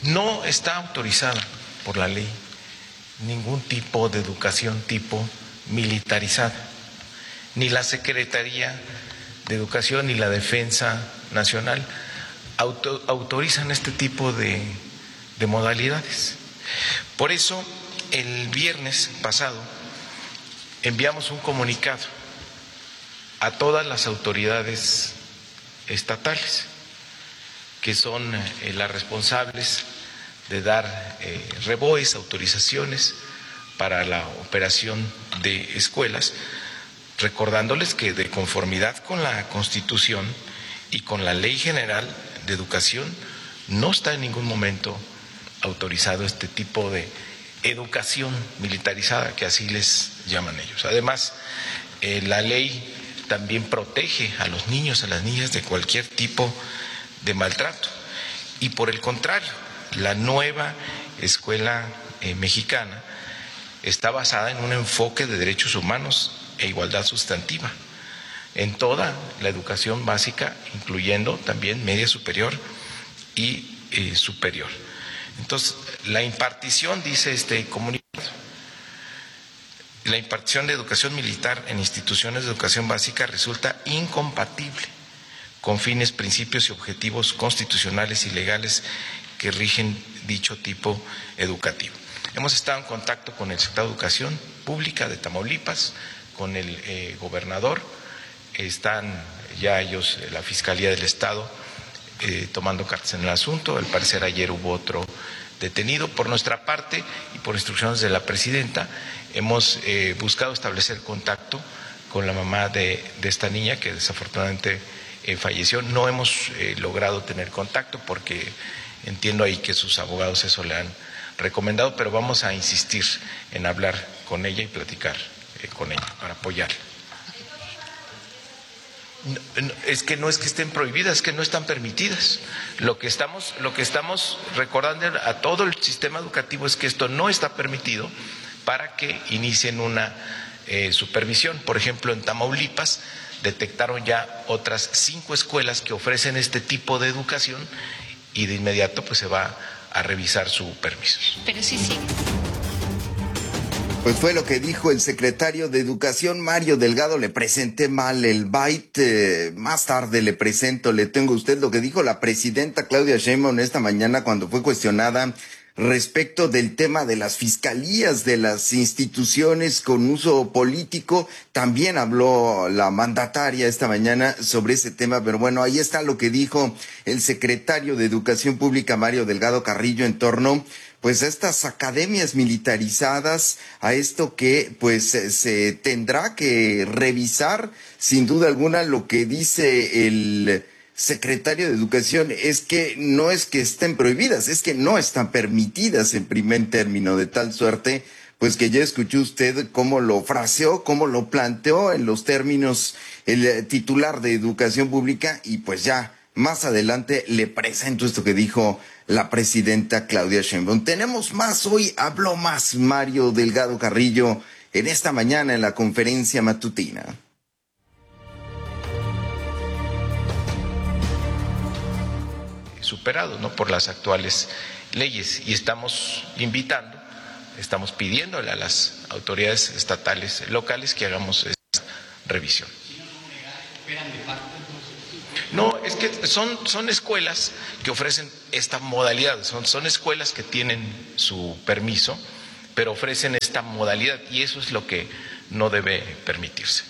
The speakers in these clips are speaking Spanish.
No está autorizada por la ley ningún tipo de educación tipo militarizada, ni la Secretaría de Educación ni la Defensa Nacional autorizan este tipo de modalidades. Por eso, el viernes pasado enviamos un comunicado a todas las autoridades estatales, que son las responsables de dar reboes, autorizaciones para la operación de escuelas, recordándoles que de conformidad con la Constitución y con la Ley General de Educación no está en ningún momento autorizado este tipo de educación militarizada, que así les llaman ellos. Además, la ley también protege a los niños, a las niñas de cualquier tipo de maltrato. Y por el contrario, la nueva escuela mexicana está basada en un enfoque de derechos humanos e igualdad sustantiva en toda la educación básica, incluyendo también media superior y superior. Entonces, la impartición, dice este comunicado, la impartición de educación militar en instituciones de educación básica resulta incompatible con fines, principios y objetivos constitucionales y legales que rigen dicho tipo educativo. Hemos estado en contacto con el secretario de Educación Pública de Tamaulipas, con el gobernador, están ya ellos, la Fiscalía del Estado, tomando cartas en el asunto. Al parecer ayer hubo otro detenido. Por nuestra parte y por instrucciones de la presidenta, hemos buscado establecer contacto con la mamá de esta niña que desafortunadamente falleció. No hemos logrado tener contacto porque entiendo ahí que sus abogados eso le han recomendado, pero vamos a insistir en hablar con ella y platicar con ella para apoyarla. Es que no es que estén prohibidas, es que no están permitidas. Lo que estamos recordando a todo el sistema educativo es que esto no está permitido para que inicien una supervisión. Por ejemplo, en Tamaulipas detectaron ya otras 5 escuelas que ofrecen este tipo de educación y de inmediato pues se va a revisar su permiso. Pero sí. Pues fue lo que dijo el secretario de Educación, Mario Delgado. Le presenté mal el byte, más tarde le tengo a usted lo que dijo la presidenta Claudia Sheinbaum esta mañana cuando fue cuestionada respecto del tema de las fiscalías de las instituciones con uso político. También habló la mandataria esta mañana sobre ese tema, pero bueno, ahí está lo que dijo el secretario de Educación Pública, Mario Delgado Carrillo, en torno pues a estas academias militarizadas, a esto que pues se tendrá que revisar sin duda alguna. Lo que dice el secretario de Educación es que no es que estén prohibidas, es que no están permitidas en primer término, de tal suerte pues que ya escuchó usted cómo lo fraseó, cómo lo planteó en los términos el titular de Educación Pública, y pues ya más adelante le presento esto que dijo la presidenta Claudia Sheinbaum. Tenemos más, hoy habló más Mario Delgado Carrillo en esta mañana en la conferencia matutina. Superado, ¿no?, por las actuales leyes, y estamos pidiéndole a las autoridades estatales, locales, que hagamos esta revisión. No, es que son escuelas que ofrecen esta modalidad, son escuelas que tienen su permiso, pero ofrecen esta modalidad, y eso es lo que no debe permitirse.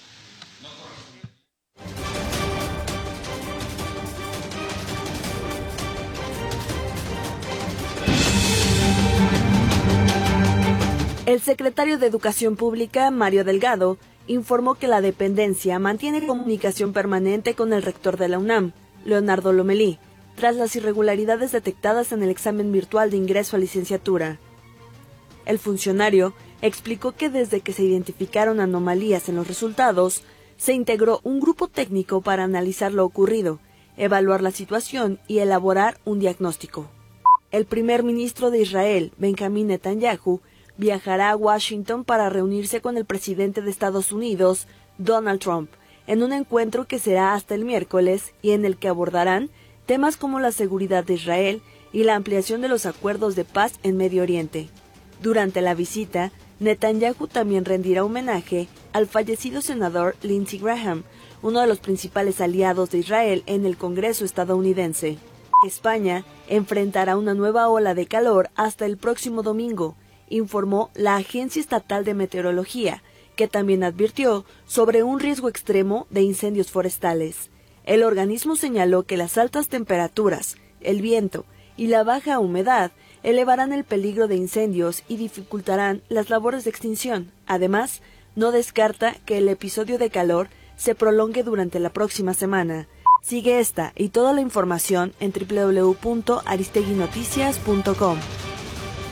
El secretario de Educación Pública, Mario Delgado, informó que la dependencia mantiene comunicación permanente con el rector de la UNAM, Leonardo Lomelí, tras las irregularidades detectadas en el examen virtual de ingreso a licenciatura. El funcionario explicó que desde que se identificaron anomalías en los resultados, se integró un grupo técnico para analizar lo ocurrido, evaluar la situación y elaborar un diagnóstico. El primer ministro de Israel, Benjamín Netanyahu, viajará a Washington para reunirse con el presidente de Estados Unidos, Donald Trump, en un encuentro que será hasta el miércoles y en el que abordarán temas como la seguridad de Israel y la ampliación de los acuerdos de paz en Medio Oriente. Durante la visita, Netanyahu también rendirá homenaje al fallecido senador Lindsey Graham, uno de los principales aliados de Israel en el Congreso estadounidense. España enfrentará una nueva ola de calor hasta el próximo domingo, informó la Agencia Estatal de Meteorología, que también advirtió sobre un riesgo extremo de incendios forestales. El organismo señaló que las altas temperaturas, el viento y la baja humedad elevarán el peligro de incendios y dificultarán las labores de extinción. Además, no descarta que el episodio de calor se prolongue durante la próxima semana. Sigue esta y toda la información en www.aristeguinoticias.com.